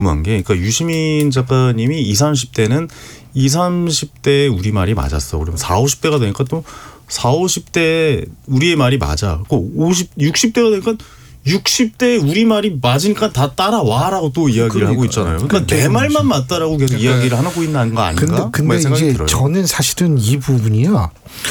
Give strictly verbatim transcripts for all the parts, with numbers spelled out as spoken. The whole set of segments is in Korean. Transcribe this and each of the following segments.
궁금한 게 그러니까 유시민 작가님이 이십, 삼십 대는 이십, 삼십 대 우리말이 맞았어. 그러면 사십, 오십 대가 되니까 또 사십, 오십 대 우리의 말이 맞아. 오십, 육십 대가 되니까 육십 대 우리말이 맞으니까 다 따라와라고 또 이야기를 그러니까. 하고 있잖아요. 그러니까 내 말만 맞다라고 계속 그러니까. 이야기를 하고 있는 거 아닌가? 근데, 근데 이제 들어요. 저는 사실은 이 부분이요.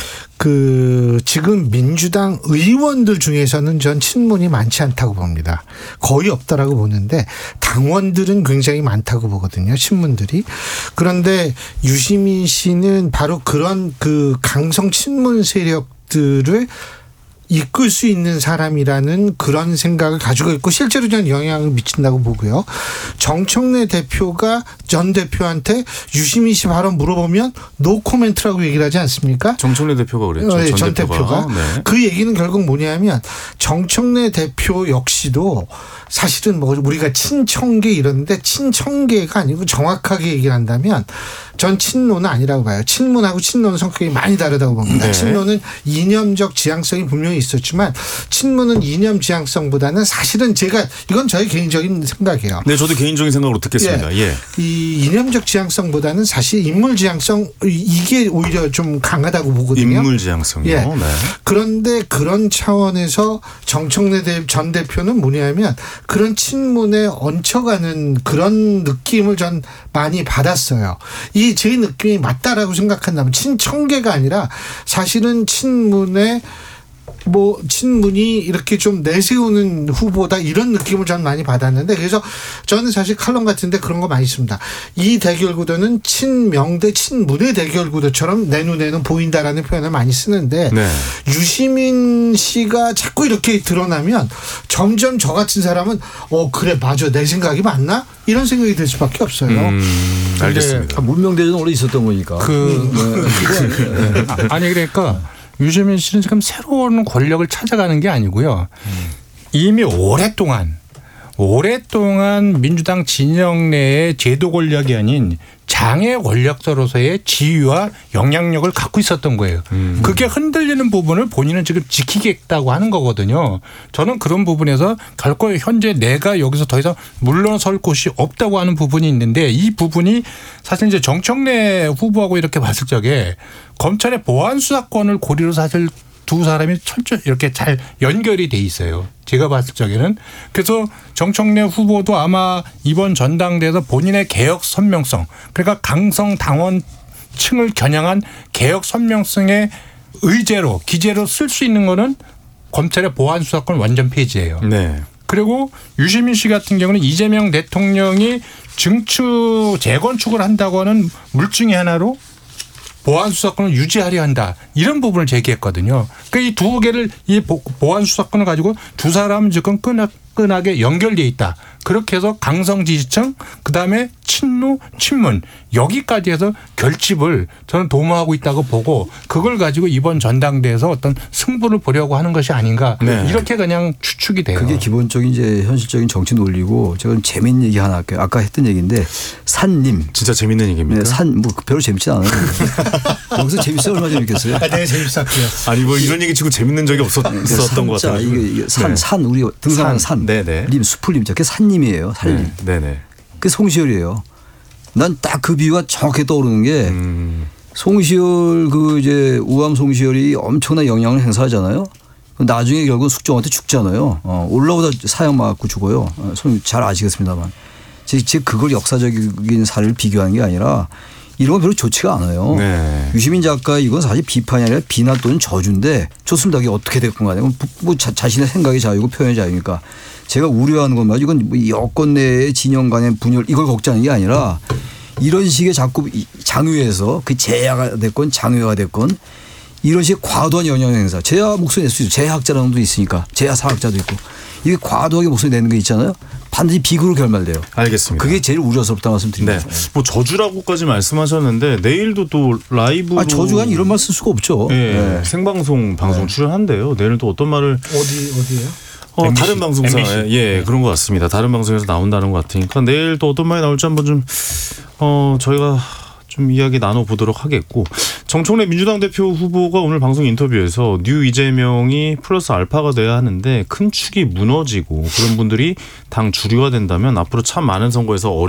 그 지금 민주당 의원들 중에서는 전 친문이 많지 않다고 봅니다. 거의 없다라고 보는데 당원들은 굉장히 많다고 보거든요. 친문들이. 그런데 유시민 씨는 바로 그런 그 강성 친문 세력들을 이끌 수 있는 사람이라는 그런 생각을 가지고 있고 실제로 저는 영향을 미친다고 보고요. 정청래 대표가 전 대표한테 유시민 씨 발언 물어보면 노 코멘트라고 얘기를 하지 않습니까? 정청래 대표가 그랬죠. 네, 전, 전 대표가. 대표가. 네. 그 얘기는 결국 뭐냐면 정청래 대표 역시도 사실은 뭐 우리가 친청계 이러는데 친청계가 아니고 정확하게 얘기를 한다면 전 친노는 아니라고 봐요. 친문하고 친노는 성격이 많이 다르다고 봅니다. 네. 친노는 이념적 지향성이 분명히 있었지만 친문은 이념 지향성보다는 사실은 제가 이건 저의 개인적인 생각이에요. 네, 저도 개인적인 생각으로 듣겠습니다. 예. 예. 이 이념적 지향성보다는 사실 인물 지향성 이게 오히려 좀 강하다고 보거든요. 인물 지향성이요. 예. 네. 그런데 그런 차원에서 정청래 전 대표는 뭐냐면 그런 친문에 얹혀가는 그런 느낌을 전 많이 받았어요. 이 제 느낌이 맞다라고 생각한다면 친청계가 아니라 사실은 친문에 뭐 친문이 이렇게 좀 내세우는 후보다 이런 느낌을 저는 많이 받았는데 그래서 저는 사실 칼럼 같은데 그런 거 많이 씁니다. 이 대결 구도는 친명 대 친문의 대결 구도처럼 내 눈에는 보인다라는 표현을 많이 쓰는데 네. 유시민 씨가 자꾸 이렇게 드러나면 점점 저 같은 사람은 어 그래 맞아 내 생각이 맞나? 이런 생각이 들 수밖에 없어요. 음, 알겠습니다. 문명대전 원래 있었던 거니까. 그 네. 아니 그러니까 유시민 씨는 지금 새로운 권력을 찾아가는 게 아니고요. 음. 이미 오랫동안 오랫동안 민주당 진영 내의 제도 권력이 아닌 장애 권력자로서의 지위와 영향력을 갖고 있었던 거예요. 음. 그게 흔들리는 부분을 본인은 지금 지키겠다고 하는 거거든요. 저는 그런 부분에서 결코 현재 내가 여기서 더 이상 물러설 곳이 없다고 하는 부분이 있는데 이 부분이 사실 이제 정청래 후보하고 이렇게 봤을 적에 검찰의 보안 수사권을 고리로 사실 두 사람이 철저히 이렇게 잘 연결이 돼 있어요. 제가 봤을 적에는. 그래서 정청래 후보도 아마 이번 전당대회에서 본인의 개혁 선명성 그러니까 강성 당원층을 겨냥한 개혁 선명성의 의제로 기재로 쓸 수 있는 거는 검찰의 보안 수사권 완전 폐지예요. 네. 그리고 유시민 씨 같은 경우는 이재명 대통령이 증축 재건축을 한다고 하는 물증의 하나로 보안 수사권을 유지하려 한다. 이런 부분을 제기했거든요. 그러니까 이 두 개를 이 보안 수사권을 가지고 두 사람은 지금 끈끈하게 연결되어 있다. 그렇게 해서 강성 지지층 그다음에 친노 친문 여기까지 해서 결집을 저는 도모하고 있다고 보고 그걸 가지고 이번 전당대회에서 어떤 승부를 보려고 하는 것이 아닌가 네. 이렇게 그냥 추측이 돼요. 그게 기본적인 이제 현실적인 정치 논리고 제가 재밌는 얘기 하나 할게요. 아까 했던 얘기인데 산님. 진짜 재밌는 얘기입니까? 네, 산 뭐 별로 재밌지 않아요. 여기서 재밌어요? 얼마나 재밌겠어요? 아, 네, 재밌었고요. 아니 뭐 이런 얘기 치고 재밌는 적이 없었던 것 같아요. 이게, 이게 산, 네. 산 우리 등산하는 산. 산. 네네. 님 수풀님 저게 산님이에요. 산님. 네. 네네. 그게 송시열이에요. 난 딱 그 비유가 정확히 떠오르는 게 음. 송시열 그 이제 우암 송시열이 엄청난 영향을 행사하잖아요. 나중에 결국 숙종한테 죽잖아요. 어, 올라오다 사형 맞고 죽어요. 어, 잘 아시겠습니다만. 즉 그걸 역사적인 사례를 비교하는 게 아니라 이런 건 별로 좋지가 않아요. 네. 유시민 작가 이건 사실 비판이 아니라 비난 또는 저주인데 좋습니다. 이게 어떻게 됐건 간에 뭐 자, 자신의 생각의 자유고 표현의 자유니까 제가 우려하는 건 말이죠. 이건 뭐 여권 내의 진영 간의 분열 이걸 걱정하는 게 아니라 이런 식의 자꾸 장외에서 그 제야가 됐건 장외가 됐건 이런 식의 과도한 영향 행사. 제야 목소리 낼 수 있어요. 제야학자라는 놈도 있으니까. 제야 사학자도 있고. 이게 과도하게 목소리 내는 게 있잖아요. 반드시 비극으로 결말돼요. 알겠습니다. 그게 제일 우려스럽다 말씀드립니다. 네. 뭐 저주라고까지 말씀하셨는데 내일도 또 라이브로. 아, 저주가 이런 말 쓸 수가 없죠. 네. 네. 생방송 방송 네. 출연한대요. 내일 또 어떤 말을. 어디 어디예요? 어, 엠비씨, 다른 방송사에 엠비씨. 예 네. 그런 것 같습니다. 다른 방송에서 나온다는 것 같으니까 내일 또 어떤 말이 나올지 한번 좀 어 저희가 좀 이야기 나눠보도록 하겠고 정청래 민주당 대표 후보가 오늘 방송 인터뷰에서 뉴 이재명이 플러스 알파가 돼야 하는데 큰 축이 무너지고 그런 분들이 당 주류가 된다면 앞으로 참 많은 선거에서 어려